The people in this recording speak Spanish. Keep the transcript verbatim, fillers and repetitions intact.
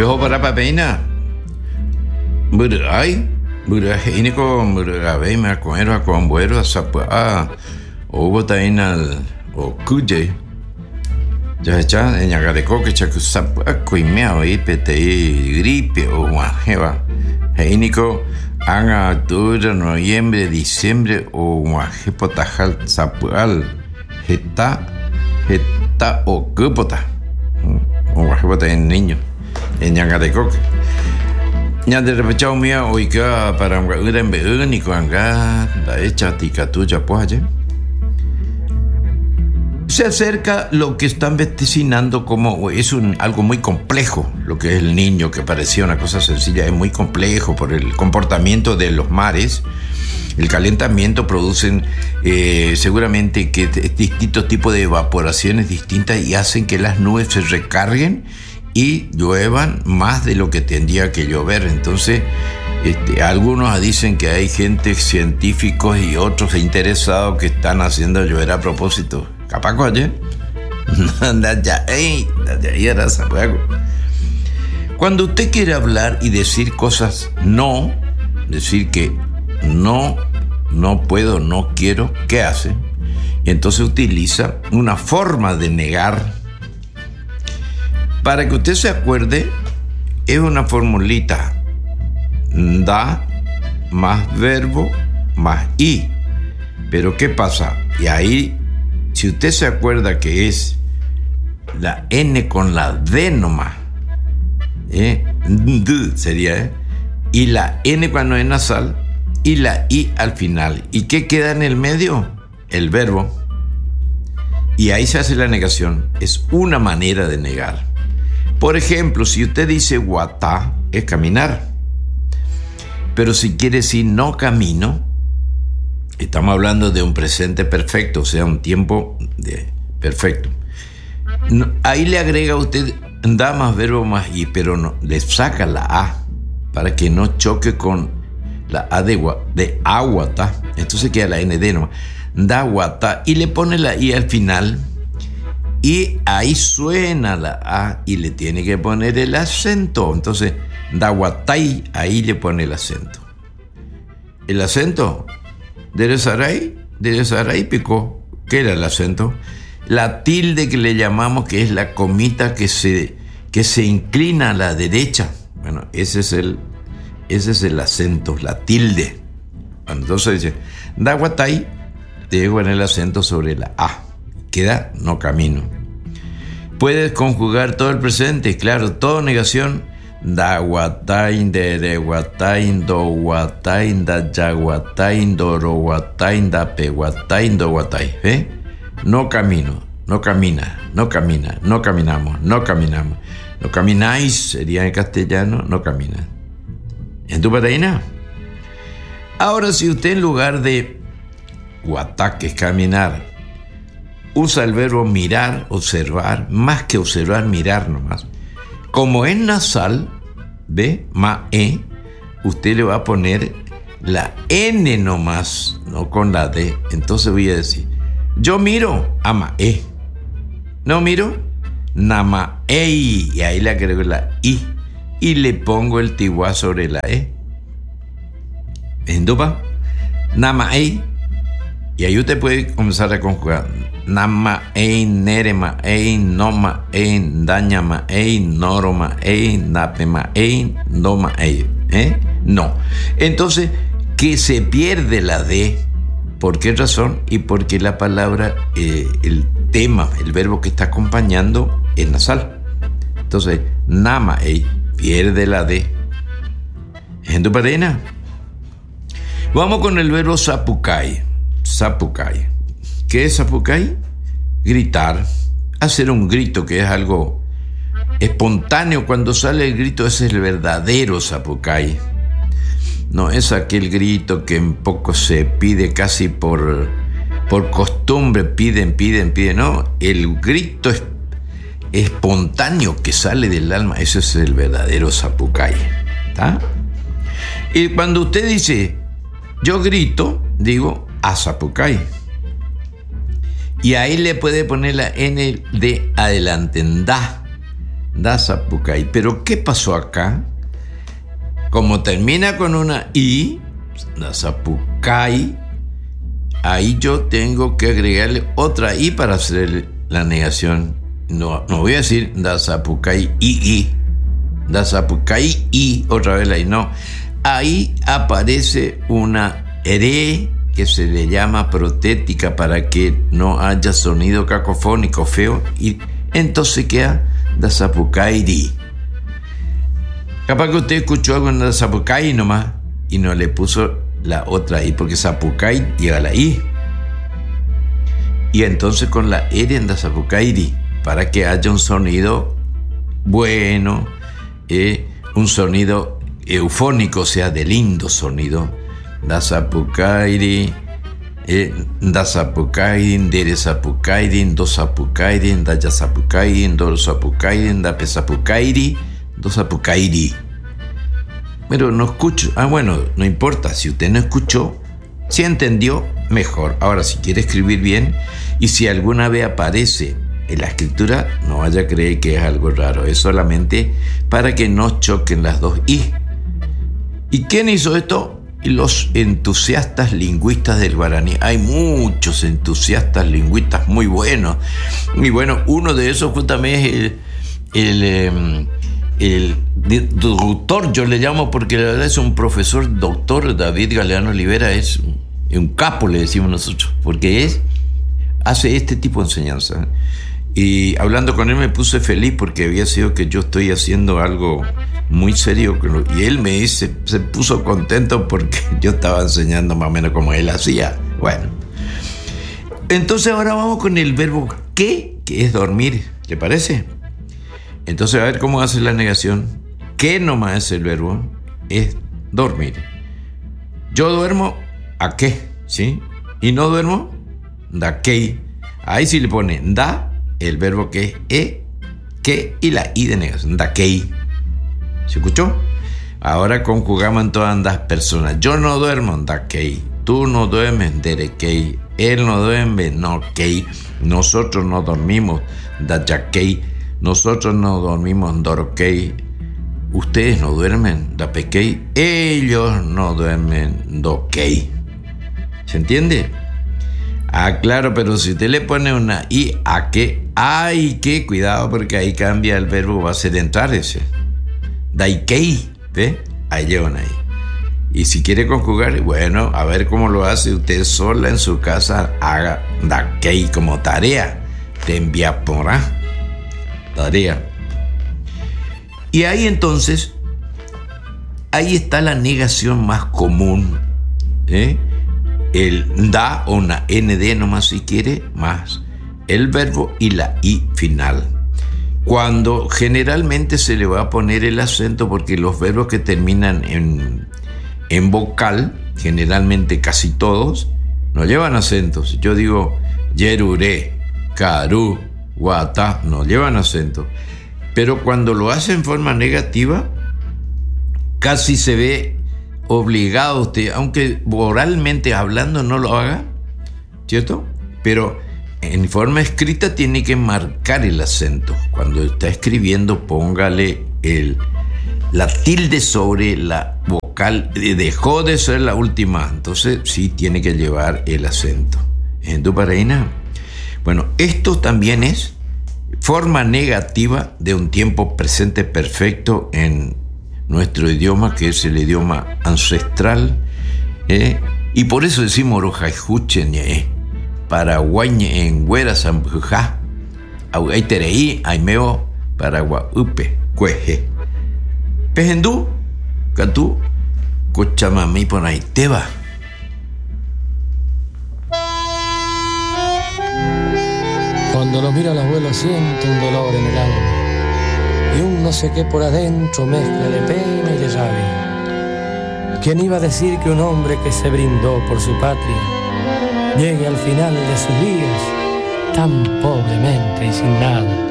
Beho para papeina. Murai. Murai ini ko murai me acuerdo con buero sapa. O botaina o kuje. Ya ya en Yagareko que chaku sapa kuimea i pete gripe o guajeva. Heiniko anga octubre, noviembre, diciembre o guajepotajal sapual. Heta heta o kupota. O guajepota en niño. En Yagareko. Ya de repente mía oiga para un en beun y cuanga la hecha ticatuya pues se acerca lo que están vaticinando como es un, algo muy complejo, lo que es el niño, que parecía una cosa sencilla, es muy complejo por el comportamiento de los mares. El calentamiento producen eh, seguramente que distintos tipos de evaporaciones distintas y hacen que las nubes se recarguen y lluevan más de lo que tendría que llover. Entonces, este, algunos dicen que hay gente, científicos y otros interesados que están haciendo llover a propósito. Capaz, oye. Cuando usted quiere hablar y decir cosas no, decir que no, no puedo, no quiero, ¿qué hace? Y entonces utiliza una forma de negar. Para que usted se acuerde, es una formulita. Da más verbo más i. Pero ¿qué pasa? Y ahí, si usted se acuerda que es la N con la D nomás, ¿eh? D sería, ¿eh? Y la N cuando es nasal y la I al final. ¿Y qué queda en el medio? El verbo. Y ahí se hace la negación. Es una manera de negar. Por ejemplo, si usted dice guatá, es caminar. Pero si quiere decir no camino, estamos hablando de un presente perfecto, o sea, un tiempo de perfecto. No, ahí le agrega usted da más verbo más i, pero no, le saca la a para que no choque con la a de, de aguata. Entonces queda la nd nomás. Da guatá y le pone la i al final. Y ahí suena la A y le tiene que poner el acento. Entonces, Dawatai, ahí le pone el acento. El acento, Derezaray, Derezaray picó. ¿Qué era el acento? La tilde que le llamamos, que es la comita que se, que se inclina a la derecha. Bueno, ese es el, ese es el acento, la tilde. Entonces dice, Dawatai, te poner el acento sobre la A. Queda no camino. Puedes conjugar todo el presente, claro, todo negación. Da guatain, de de guatain, do guatain, da ya guatain, do ro guatain, da pe guatain, do guatain. ¿Eh? No camino, no camina, no camina, no caminamos, no caminamos. No camináis, sería en castellano, no camina. ¿En tu pataina? Ahora, si usted en lugar de guatá, que es caminar, usa el verbo mirar, observar, más que observar, mirar nomás. Como es nasal, ¿ve? Ma, e, usted le va a poner la N nomás, no con la D. Entonces voy a decir, yo miro, ama, e. No miro, nama, e. Y ahí le agrego la I. Y le pongo el tiwa sobre la E. ¿Endupa? Nama, e. Y ahí usted puede comenzar a conjugar. Nama ein, nerema ein, noma ein, dañama ein, noroma ein, napema ein, noma ein. ¿Eh? No. Entonces, que se pierde la D. ¿Por qué razón? Y porque la palabra, eh, el tema, el verbo que está acompañando es nasal. Entonces, nama ein, pierde la D. ¿En tu parena? Vamos con el verbo sapukai. Sapukai. ¿Qué es sapukai? Gritar, hacer un grito, que es algo espontáneo. Cuando sale el grito, ese es el verdadero sapukai. No es aquel grito que un poco se pide casi por, por costumbre, piden, piden, piden. No, el grito es espontáneo que sale del alma, ese es el verdadero sapukai. ¿Está? Y cuando usted dice, yo grito, digo, a sapukai. Y ahí le puede poner la N de adelante, da. Dasapucay. Pero ¿qué pasó acá? Como termina con una I, Dasapucay, ahí yo tengo que agregarle otra I para hacer la negación. No, no voy a decir Dasapucay I, I. Dasapucay I, otra vez ahí, no. Ahí aparece una ere que se le llama protética para que no haya sonido cacofónico feo, y entonces queda Dasapucayri. Capaz que usted escuchó algo en Dasapucay nomás y no le puso la otra I, porque Sapucay lleva la I. Y entonces con la R en Dasapucayri, para que haya un sonido bueno, eh, un sonido eufónico, o sea, de lindo sonido. Dasapucayri, eh, Dasapucayrin, Deresapucayrin, Dosapucayrin, Dayasapucayrin, Dorosapucayrin, Dapesapucayri, Dosapucayri. Pero no escucho. Ah, bueno, no importa. Si usted no escuchó, si entendió, mejor. Ahora, si quiere escribir bien, y si alguna vez aparece en la escritura, no vaya a creer que es algo raro. Es solamente para que no choquen las dos I. ¿Y quién hizo esto? Los entusiastas lingüistas del guaraní. Hay muchos entusiastas lingüistas muy buenos. Y bueno, uno de esos justamente es el... el eh, el doctor, yo le llamo porque la verdad es un profesor doctor, David Galeano Olivera, es un capo, le decimos nosotros, porque es, hace este tipo de enseñanza. Y hablando con él me puse feliz porque había sido que yo estoy haciendo algo muy serio, y él me dice, se puso contento porque yo estaba enseñando más o menos como él hacía. Bueno, entonces ahora vamos con el verbo que, que es dormir, ¿le parece? Entonces, a ver cómo hace la negación. ¿Qué nomás es el verbo? Es dormir. Yo duermo, ¿a qué? ¿Sí? Y no duermo, da que. Ahí sí le pone da, el verbo que es e, que y la i de negación. Da que. ¿Se escuchó? Ahora conjugamos en todas las personas. Yo no duermo, da que. Tú no duermes, dere que. Él no duerme, no que. Nosotros no dormimos, da ya que. Nosotros no dormimos, dorkei. Ustedes no duermen, da pequei. Ellos no duermen, dokei. ¿Se entiende? Ah, claro, pero si usted le pone una i a que, ay, que, cuidado, porque ahí cambia el verbo, va a ser entrar ese. Daikei, ¿ve? Ahí llevan ahí. Y si quiere conjugar, bueno, a ver cómo lo hace usted sola en su casa, haga dakei como tarea. Te envía por ahí. Tarea. Y ahí entonces, ahí está la negación más común, ¿eh? El da o una nd nomás si quiere, más el verbo y la i final. Cuando generalmente se le va a poner el acento, porque los verbos que terminan en, en vocal, generalmente casi todos, no llevan acentos. Yo digo yerure, karu, guata, no llevan acento. Pero cuando lo hace en forma negativa, casi se ve obligado usted, aunque oralmente hablando no lo haga, ¿cierto? Pero en forma escrita tiene que marcar el acento. Cuando está escribiendo, póngale el, la tilde sobre la vocal. Dejó de ser la última, entonces sí tiene que llevar el acento. ¿En tu pareina? Bueno, esto también es forma negativa de un tiempo presente perfecto en nuestro idioma, que es el idioma ancestral, ¿eh? Y por eso decimos orojaijuchen, ¿eh? Paraguay en güera zambuja, ay tereí, aimeo, paraguay upe, cueje. Pejendú, cantú, cochamami por ahí te va. Cuando lo mira el abuelo siento un dolor en el alma y un no sé qué por adentro mezcla de pena y de rabia. ¿Quién iba a decir que un hombre que se brindó por su patria llegue al final de sus días tan pobremente y sin nada?